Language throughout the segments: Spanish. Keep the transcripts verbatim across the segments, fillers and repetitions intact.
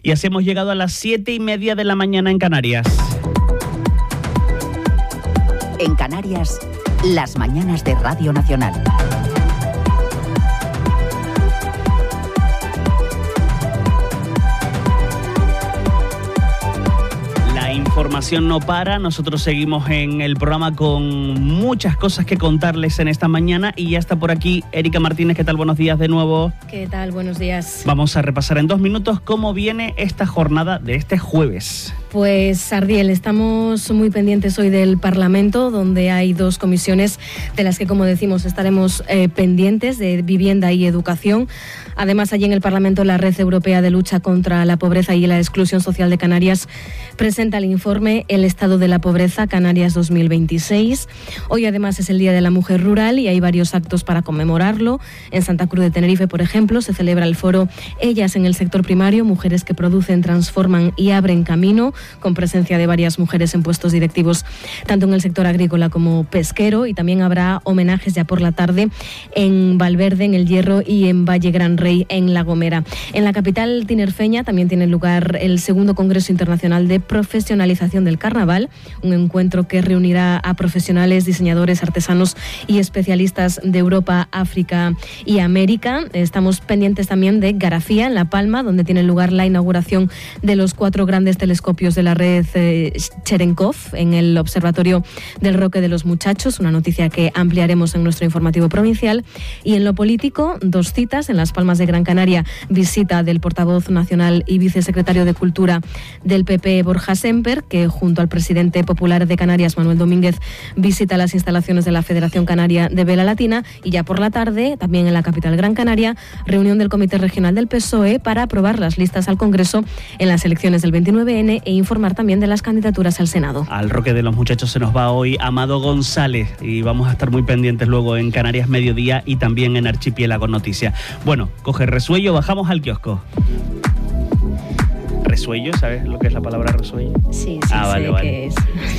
Y así hemos llegado a las siete y media de la mañana en Canarias. En Canarias, las mañanas de Radio Nacional. La información no para, nosotros seguimos en el programa con muchas cosas que contarles en esta mañana y ya está por aquí Erika Martínez. ¿Qué tal? Buenos días de nuevo. ¿Qué tal? Buenos días. Vamos a repasar en dos minutos cómo viene esta jornada de este jueves. Pues, Ardiel, estamos muy pendientes hoy del Parlamento, donde hay dos comisiones de las que, como decimos, estaremos eh, pendientes, de vivienda y educación. Además, allí en el Parlamento, la Red Europea de Lucha contra la Pobreza y la Exclusión Social de Canarias presenta el informe El Estado de la Pobreza Canarias dos mil veintiséis. Hoy, además, es el Día de la Mujer Rural y hay varios actos para conmemorarlo. En Santa Cruz de Tenerife, por ejemplo, se celebra el foro Ellas en el sector primario, mujeres que producen, transforman y abren camino, con presencia de varias mujeres en puestos directivos, tanto en el sector agrícola como pesquero, y también habrá homenajes ya por la tarde en Valverde, en El Hierro, y en Valle Gran Rey, en La Gomera. En la capital tinerfeña también tiene lugar el segundo Congreso Internacional de Profesionalización del Carnaval, un encuentro que reunirá a profesionales, diseñadores, artesanos y especialistas de Europa, África y América. Estamos pendientes también de Garafía, en La Palma, donde tiene lugar la inauguración de los cuatro grandes telescopios de la red eh, Cherenkov en el Observatorio del Roque de los Muchachos, una noticia que ampliaremos en nuestro informativo provincial. Y en lo político, dos citas. En Las Palmas de Gran Canaria, visita del portavoz nacional y vicesecretario de Cultura del P P, Borja Semper, que junto al presidente popular de Canarias, Manuel Domínguez, visita las instalaciones de la Federación Canaria de Vela Latina. Y ya por la tarde, también en la capital Gran Canaria, reunión del Comité Regional del P S O E para aprobar las listas al Congreso en las elecciones del veintinueve ene e informar también de las candidaturas al Senado. Al Roque de los Muchachos se nos va hoy Amado González y vamos a estar muy pendientes luego en Canarias Mediodía y también en Archipiélago Noticias. Bueno, coge resuello, bajamos al kiosco. ¿Resuello? ¿Sabes lo que es la palabra resuello? Sí, sí, ah, sé vale, vale. qué es.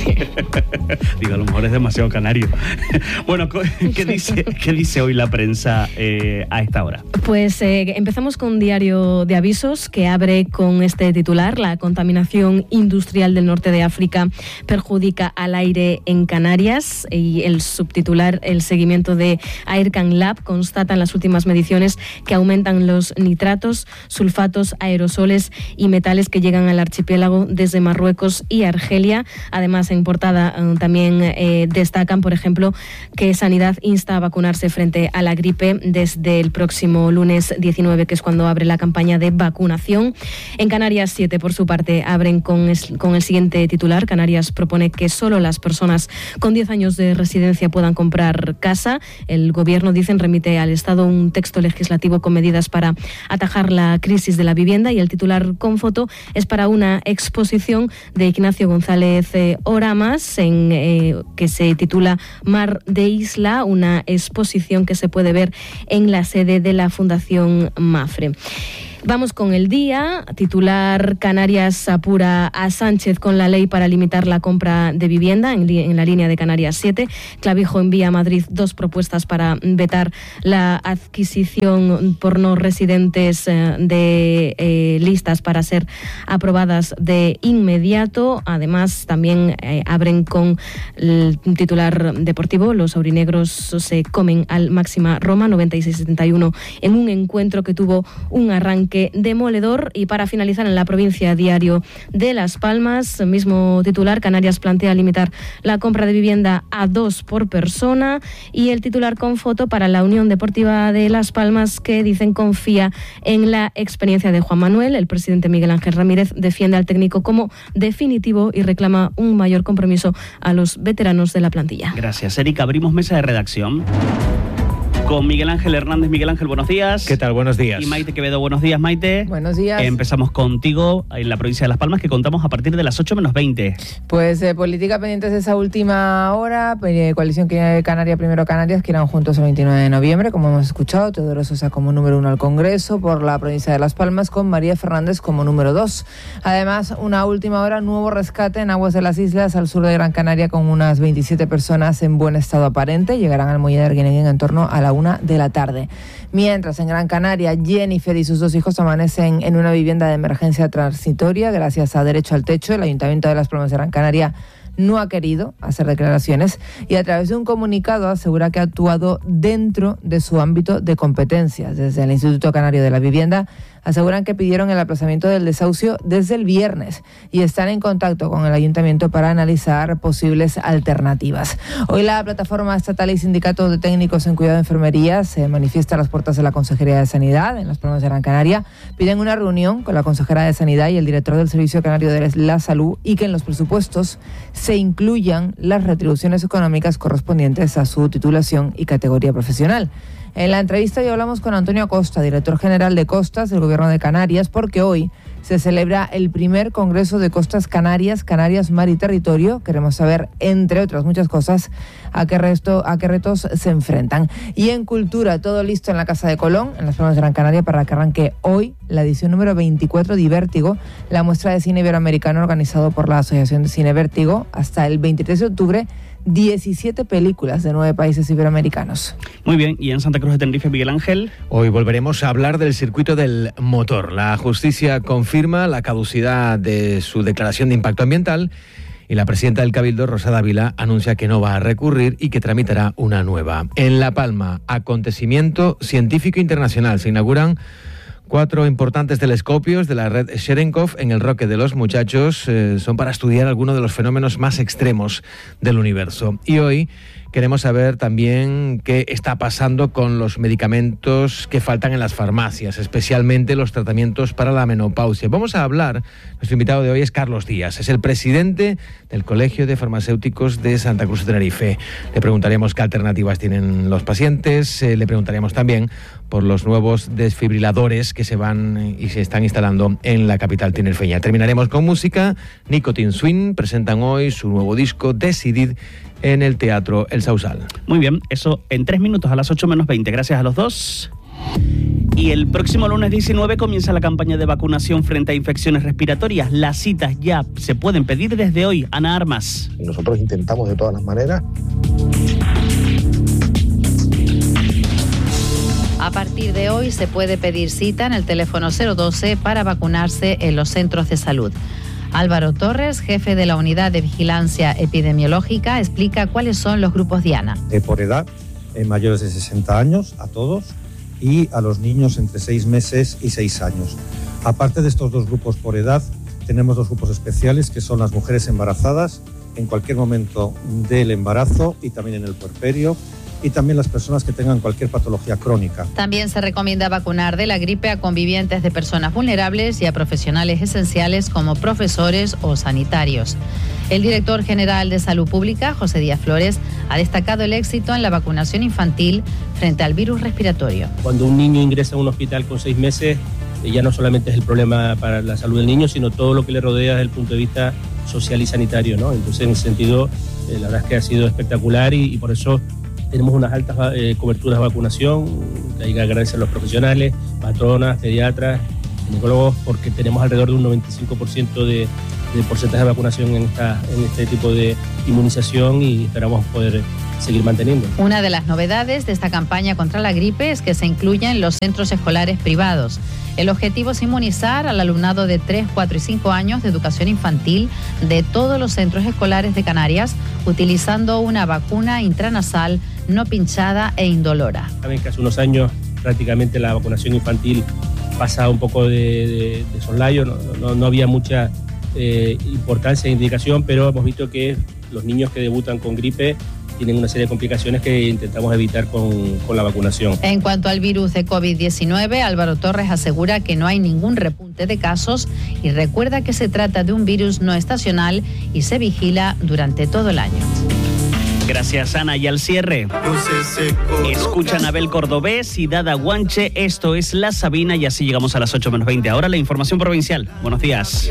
Digo, a lo mejor es demasiado canario. Bueno, ¿qué dice, qué dice hoy la prensa eh, a esta hora? Pues eh, empezamos con un diario de avisos que abre con este titular: la contaminación industrial del norte de África perjudica al aire en Canarias, y el subtitular: el seguimiento de Aircan Lab constata en las últimas mediciones que aumentan los nitratos, sulfatos, aerosoles y metales que llegan al archipiélago desde Marruecos y Argelia. Además, en portada eh, también eh, destacan, por ejemplo, que Sanidad insta a vacunarse frente a la gripe desde el próximo lunes diecinueve, que es cuando abre la campaña de vacunación. En Canarias siete, por su parte, abren con, es, con el siguiente titular: Canarias propone que solo las personas con diez años de residencia puedan comprar casa. El Gobierno, dicen, remite al Estado un texto legislativo con medidas para atajar la crisis de la vivienda, y el titular con foto es para una exposición de Ignacio González eh, Oramas, en, eh, que se titula Mar de Isla, una exposición que se puede ver en la sede de la Fundación Mafre. Vamos con El Día, titular: Canarias apura a Sánchez con la ley para limitar la compra de vivienda, en, li- en la línea de Canarias siete. Clavijo envía a Madrid dos propuestas para vetar la adquisición por no residentes eh, de eh, listas para ser aprobadas de inmediato. Además, también eh, abren con el titular deportivo: los aurinegros se comen al Máxima Roma noventa y seis a setenta y uno en un encuentro que tuvo un arranque demoledor. Y para finalizar, en la provincia, diario de Las Palmas, mismo titular: Canarias plantea limitar la compra de vivienda a dos por persona, y el titular con foto para la Unión Deportiva de Las Palmas, que dicen confía en la experiencia de Juan Manuel. El presidente Miguel Ángel Ramírez defiende al técnico como definitivo y reclama un mayor compromiso a los veteranos de la plantilla. Gracias, Erika. Abrimos mesa de redacción con Miguel Ángel Hernández. Miguel Ángel, buenos días. ¿Qué tal? Buenos días. Y Maite Quevedo, buenos días, Maite. Buenos días. Empezamos contigo en la provincia de Las Palmas, que contamos a partir de las ocho menos veinte. Pues eh, política pendientes de esa última hora. Eh, Coalición Canaria Primero Canarias, que irán juntos el veintinueve de noviembre, como hemos escuchado. Teodoro Sosa como número uno al Congreso por la provincia de Las Palmas, con María Fernández como número dos. Además, una última hora, nuevo rescate en aguas de las islas al sur de Gran Canaria, con unas veintisiete personas en buen estado aparente. Llegarán al muelle de Arguineguín en torno a la una una de la tarde. Mientras, en Gran Canaria, Jennifer y sus dos hijos amanecen en una vivienda de emergencia transitoria gracias a Derecho al Techo. El Ayuntamiento de Las Palmas de Gran Canaria no ha querido hacer declaraciones y a través de un comunicado asegura que ha actuado dentro de su ámbito de competencias. Desde el Instituto Canario de la Vivienda aseguran que pidieron el aplazamiento del desahucio desde el viernes y están en contacto con el Ayuntamiento para analizar posibles alternativas. Hoy la Plataforma Estatal y Sindicato de Técnicos en Cuidado de Enfermería se manifiesta a las puertas de la Consejería de Sanidad en Las Palmas de Gran Canaria. Piden una reunión con la consejera de Sanidad y el director del Servicio Canario de la Salud y que en los presupuestos se incluyan las retribuciones económicas correspondientes a su titulación y categoría profesional. En la entrevista hoy hablamos con Antonio Acosta, director general de Costas del Gobierno de Canarias, porque hoy se celebra el primer Congreso de Costas Canarias, Canarias Mar y Territorio. Queremos saber, entre otras muchas cosas, a qué, resto, a qué retos se enfrentan. Y en Cultura, todo listo en la Casa de Colón, en Las Palmas de Gran Canaria, para que arranque hoy la edición número veinticuatro de Vértigo, la muestra de cine iberoamericano organizado por la Asociación de Cine Vértigo. Hasta el veintitrés de octubre, diecisiete películas de nueve países iberoamericanos. Muy bien, y en Santa Cruz de Tenerife, Miguel Ángel. Hoy volveremos a hablar del circuito del motor. La justicia confirma la caducidad de su declaración de impacto ambiental y la presidenta del Cabildo, Rosa Dávila, anuncia que no va a recurrir y que tramitará una nueva. En La Palma, acontecimiento científico internacional. Se inauguran cuatro importantes telescopios de la red Cherenkov en el Roque de los Muchachos. Eh, son para estudiar algunos de los fenómenos más extremos del universo. Y hoy queremos saber también qué está pasando con los medicamentos que faltan en las farmacias, especialmente los tratamientos para la menopausia. Vamos a hablar, nuestro invitado de hoy es Carlos Díaz, es el presidente del Colegio de Farmacéuticos de Santa Cruz de Tenerife. Le preguntaremos qué alternativas tienen los pacientes, eh, le preguntaremos también por los nuevos desfibriladores que se van y se están instalando en la capital tinerfeña. Terminaremos con música. Nicotine Swing presentan hoy su nuevo disco Decidid en el Teatro El Sausal. Muy bien, eso en tres minutos a las ocho menos veinte. Gracias a los dos. Y el próximo lunes diecinueve comienza la campaña de vacunación frente a infecciones respiratorias. Las citas ya se pueden pedir desde hoy. Ana Armas. Nosotros intentamos de todas las maneras. A partir de hoy se puede pedir cita en el teléfono cero doce para vacunarse en los centros de salud. Álvaro Torres, jefe de la Unidad de Vigilancia Epidemiológica, explica cuáles son los grupos diana. Eh, por edad, eh, mayores de sesenta años, a todos, y a los niños entre seis meses y seis años. Aparte de estos dos grupos por edad, tenemos dos grupos especiales que son las mujeres embarazadas en cualquier momento del embarazo y también en el puerperio, y también las personas que tengan cualquier patología crónica. También se recomienda vacunar de la gripe a convivientes de personas vulnerables y a profesionales esenciales como profesores o sanitarios. El director general de Salud Pública, José Díaz Flores, ha destacado el éxito en la vacunación infantil frente al virus respiratorio. Cuando un niño ingresa a un hospital con seis meses, ya no solamente es el problema para la salud del niño, sino todo lo que le rodea desde el punto de vista social y sanitario, ¿no? Entonces, en ese sentido, eh, la verdad es que ha sido espectacular y, y por eso tenemos unas altas eh, coberturas de vacunación, que hay que agradecer a los profesionales, patronas, pediatras, ginecólogos, porque tenemos alrededor de un noventa y cinco por ciento de, de porcentaje de vacunación en, esta, en este tipo de inmunización y esperamos poder seguir manteniendo. Una de las novedades de esta campaña contra la gripe es que se incluyen los centros escolares privados. El objetivo es inmunizar al alumnado de tres, cuatro y cinco años de educación infantil de todos los centros escolares de Canarias, utilizando una vacuna intranasal no pinchada e indolora. Saben que hace unos años prácticamente la vacunación infantil pasaba un poco de, de, de soslayo, no, no, no había mucha eh, importancia e indicación, pero hemos visto que los niños que debutan con gripe tienen una serie de complicaciones que intentamos evitar con, con la vacunación. En cuanto al virus de COVID diecinueve, Álvaro Torres asegura que no hay ningún repunte de casos y recuerda que se trata de un virus no estacional y se vigila durante todo el año. Gracias, Ana. Y al cierre, escucha Anabel Cordobés y Dada Guanche. Esto es La Sabina y así llegamos a las ocho menos veinte. Ahora la información provincial. Buenos días.